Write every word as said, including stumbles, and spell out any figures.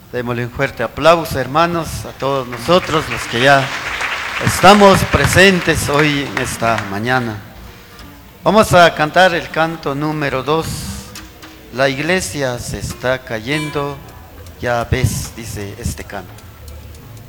Démosle un fuerte aplauso, hermanos, a todos nosotros, los que ya estamos presentes hoy en esta mañana. Vamos a cantar el canto número dos. La iglesia se está cayendo, ya ves, dice este canto.